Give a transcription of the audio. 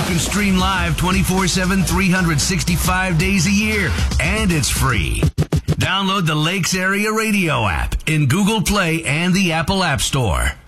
can stream live 24/7, 365 days a year, and it's free. Download the Lakes Area Radio app in Google Play and the Apple App Store.